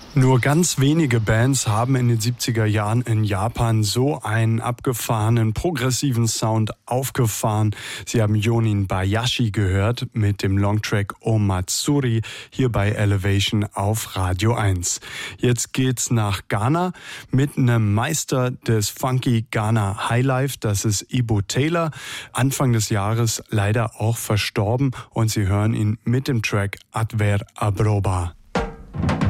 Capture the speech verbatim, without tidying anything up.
Nur ganz wenige Bands haben in den siebziger Jahren in Japan so einen abgefahrenen, progressiven Sound aufgefahren. Sie haben Jonin Bayashi gehört mit dem Longtrack O Matsuri hier bei Elevation auf Radio eins. Jetzt geht's nach Ghana mit einem Meister des Funky Ghana Highlife, das ist Ibo Taylor. Anfang des Jahres leider auch verstorben und Sie hören ihn mit dem Track Adver Abroba.